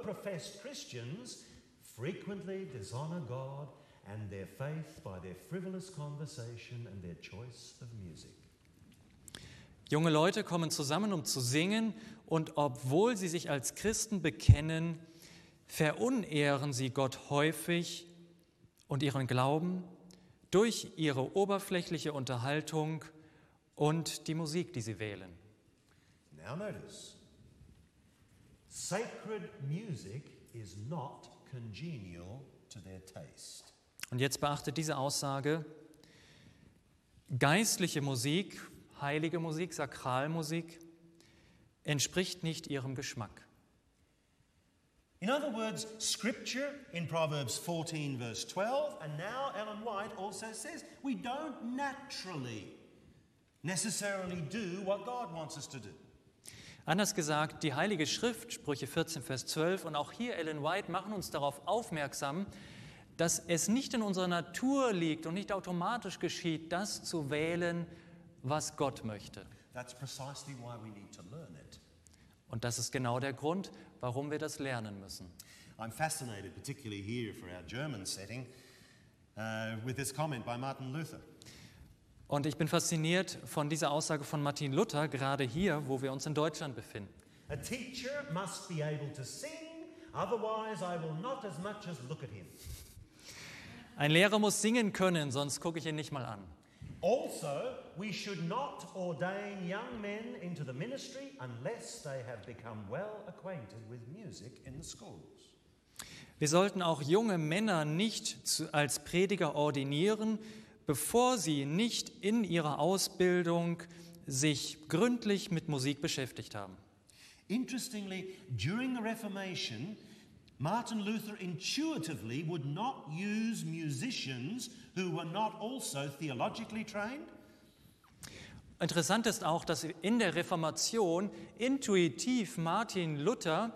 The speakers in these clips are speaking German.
professed Christians frequently dishonor God and their faith by their frivolous conversation and their choice of music. Junge Leute kommen zusammen, um zu singen, und obwohl sie sich als Christen bekennen, verunehren sie Gott häufig und ihren Glauben durch ihre oberflächliche Unterhaltung und die Musik, die sie wählen. Now notice, sacred music is not congenial to their taste. Und jetzt beachtet diese Aussage: Geistliche Musik, heilige Musik, Sakralmusik entspricht nicht ihrem Geschmack. In other words, Scripture in Proverbs 14 verse 12, and now Ellen White also says, we don't naturally necessarily do what God wants us to do. Anders gesagt, die Heilige Schrift, Sprüche 14, Vers 12, und auch hier Ellen White machen uns darauf aufmerksam, dass es nicht in unserer Natur liegt und nicht automatisch geschieht, das zu wählen, was Gott möchte. That's precisely why we need to learn it. Und das ist genau der Grund, warum wir das lernen müssen. I'm fascinated, particularly here for our German setting, with this comment by Martin Luther. Und ich bin fasziniert von dieser Aussage von Martin Luther, gerade hier, wo wir uns in Deutschland befinden. A teacher must be able to sing, otherwise I will not as much as look at him. Ein Lehrer muss singen können, sonst gucke ich ihn nicht mal an. Also, we should not ordain young men into the ministry unless they have become well acquainted with music in the schools. Wir sollten auch junge Männer nicht als Prediger ordinieren, bevor sie nicht in ihrer Ausbildung sich gründlich mit Musik beschäftigt haben. Interestingly, during the Reformation, Martin Luther intuitively would not use musicians who were not also theologically trained. Interessant ist auch, dass in der Reformation intuitiv Martin Luther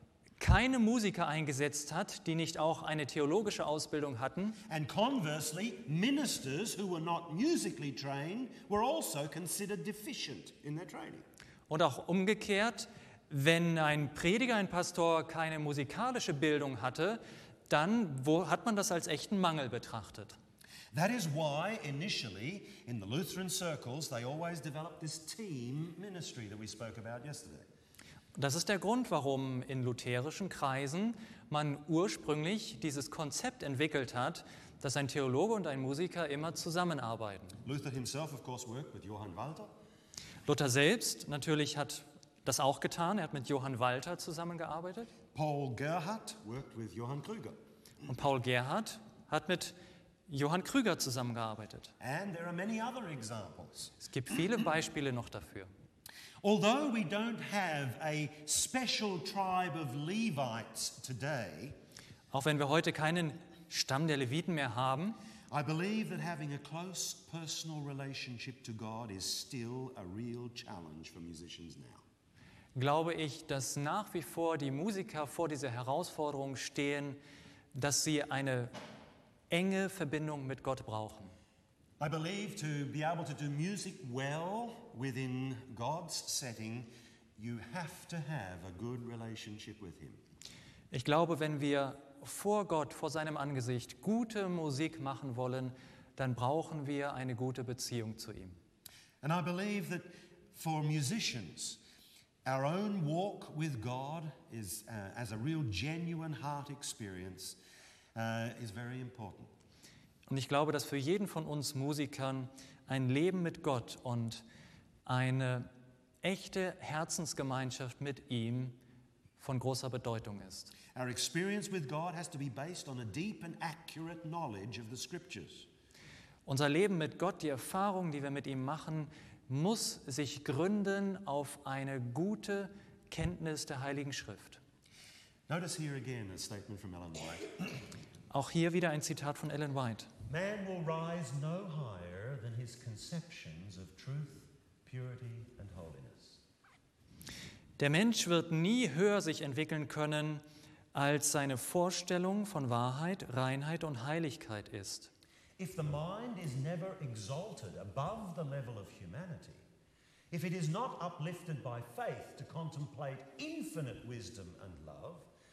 keine Musiker eingesetzt hat, die nicht auch eine theologische Ausbildung hatten. And conversely, ministers who were not musically trained were also considered deficient in their training. Und auch umgekehrt, wenn ein Prediger, ein Pastor keine musikalische Bildung hatte, dann hat man das als echten Mangel betrachtet. That is why initially in the Lutheran circles they always developed this team ministry that we spoke about yesterday. Das ist der Grund, warum in lutherischen Kreisen man ursprünglich dieses Konzept entwickelt hat, dass ein Theologe und ein Musiker immer zusammenarbeiten. Luther himself, of course, worked with Johann Walter. Luther selbst natürlich hat das auch getan. Er hat mit Johann Walter zusammengearbeitet. Paul Gerhardt worked with Johann Krüger. Und Paul Gerhardt hat mit Johann Krüger zusammengearbeitet. And there are many other examples. Es gibt viele Beispiele noch dafür. Although we don't have a special tribe of Levites today, Auch wenn wir heute keinen Stamm der Leviten mehr haben, I believe that having a close personal relationship to God is still a real challenge for musicians now. glaube ich, dass nach wie vor die Musiker vor dieser Herausforderung stehen, dass sie eine enge Verbindung mit Gott brauchen. I believe to be able to do music well within God's setting, you have to have a good relationship with Him. Ich glaube, wenn wir vor Gott, vor seinem Angesicht gute Musik machen wollen, dann brauchen wir eine gute Beziehung zu ihm. And I believe that for musicians, our own walk with God is, as a real genuine heart experience, is very important. Und ich glaube, dass für jeden von uns Musikern ein Leben mit Gott und eine echte Herzensgemeinschaft mit ihm von großer Bedeutung ist. Our experience with God has to be based on a deep and accurate knowledge of the Scriptures. Unser Leben mit Gott, die Erfahrung, die wir mit ihm machen, muss sich gründen auf eine gute Kenntnis der Heiligen Schrift. Notice here again a statement from Ellen White. Auch hier wieder ein Zitat von Ellen White. Man will rise no higher than his conceptions of truth, purity and holiness. Der Mensch wird nie höher sich entwickeln können, als seine Vorstellung von Wahrheit, Reinheit und Heiligkeit ist. If the mind is never exalted above the level of humanity, if it is not uplifted by faith to contemplate infinite wisdom and love,